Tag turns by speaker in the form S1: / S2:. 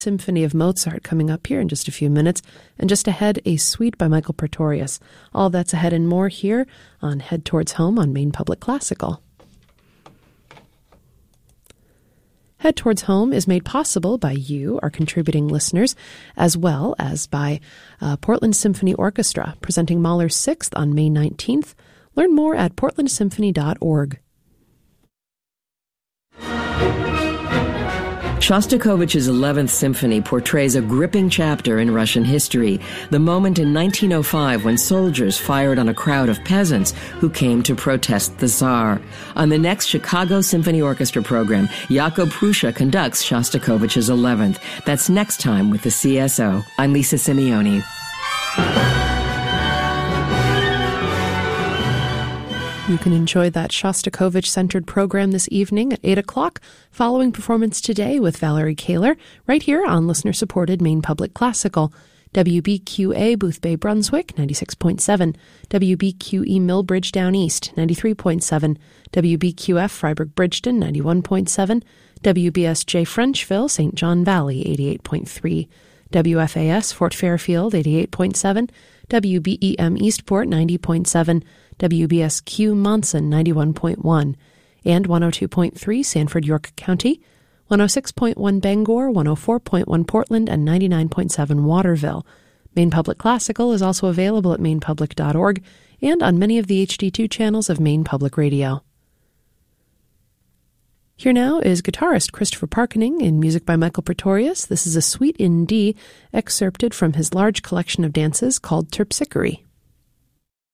S1: Symphony of Mozart coming up here in just a few minutes, and just ahead, a suite by Michael Pretorius. All that's ahead and more here on Head Towards Home on Maine Public Classical. Head Towards Home is made possible by you, our contributing listeners, as well as by Portland Symphony Orchestra, presenting Mahler's 6th on May 19th. Learn more at portlandsymphony.org.
S2: Shostakovich's 11th Symphony portrays a gripping chapter in Russian history, the moment in 1905 when soldiers fired on a crowd of peasants who came to protest the Tsar. On the next Chicago Symphony Orchestra program, Jakub Prussia conducts Shostakovich's 11th. That's next time with the CSO. I'm Lisa Simeoni.
S1: You can enjoy that Shostakovich-centered program this evening at 8 o'clock, following performance today with Valerie Kaler, right here on listener-supported Maine Public Classical. WBQA Boothbay Brunswick, 96.7. WBQE Millbridge Down East, 93.7. WBQF Freiburg Bridgeton, 91.7. WBSJ Frenchville, St. John Valley, 88.3. WFAS Fort Fairfield, 88.7. WBEM Eastport, 90.7. WBSQ Monson, 91.1, and 102.3 Sanford, York County, 106.1 Bangor, 104.1 Portland, and 99.7 Waterville. Maine Public Classical is also available at mainepublic.org and on many of the HD2 channels of Maine Public Radio. Here now is guitarist Christopher Parkening in music by Michael Pretorius. This is a suite in D, excerpted from his large collection of dances called Terpsichore.